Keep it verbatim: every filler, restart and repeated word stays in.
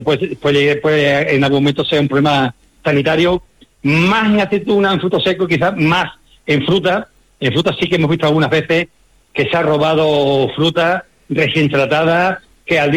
pues, pues, pues en algún momento sea un problema sanitario, más en aceituna, en frutos secos, quizás más en fruta. En fruta sí que hemos visto algunas veces que se ha robado fruta recién tratada, que al